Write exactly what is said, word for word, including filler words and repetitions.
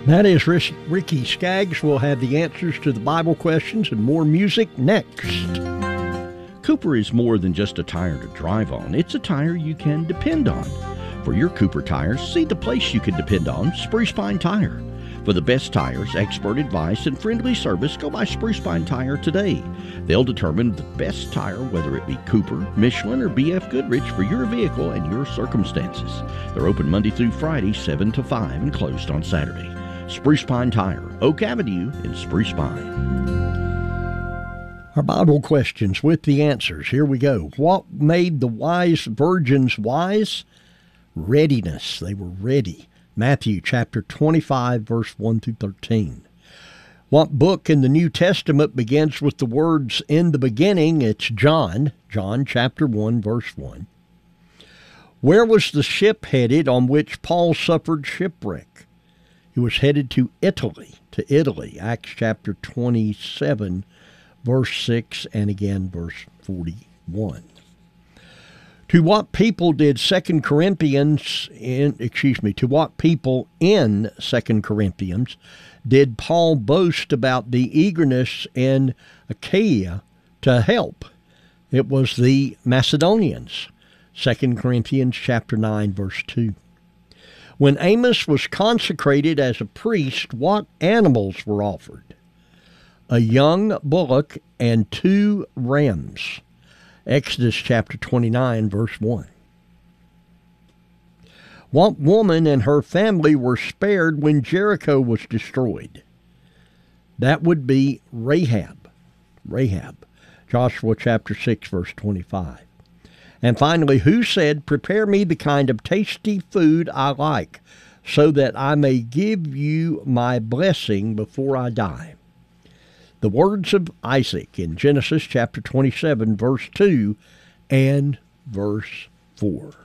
That is Ricky Skaggs. We'll have the answers to the Bible questions and more music next. Cooper is more than just a tire to drive on. It's a tire you can depend on. For your Cooper tires, see the place you can depend on, Spruce Pine Tire. For the best tires, expert advice, and friendly service, go by Spruce Pine Tire today. They'll determine the best tire, whether it be Cooper, Michelin, or B F Goodrich for your vehicle and your circumstances. They're open Monday through Friday, seven to five, and closed on Saturday. Spruce Pine Tire, Oak Avenue in Spruce Pine. Our Bible questions with the answers. Here we go. What made the wise virgins wise? Readiness. They were ready. Matthew chapter twenty-five, verse one through thirteen. What book in the New Testament begins with the words, in the beginning? It's John. John chapter one, verse one. Where was the ship headed on which Paul suffered shipwreck? He was headed to Italy, to Italy. Acts chapter twenty-seven, verse six, and again verse forty-one. To what people did Second Corinthians in excuse me, to what people in Second Corinthians did Paul boast about the eagerness in Achaia to help? It was the Macedonians. Second Corinthians chapter nine, verse two. When Amos was consecrated as a priest, what animals were offered? A young bullock and two rams. Exodus chapter twenty-nine, verse one. What woman and her family were spared when Jericho was destroyed? That would be Rahab. Rahab. Joshua chapter six, verse twenty-five. And finally, who said, prepare me the kind of tasty food I like, so that I may give you my blessing before I die? The words of Isaac in Genesis chapter twenty-seven, verse two and verse four.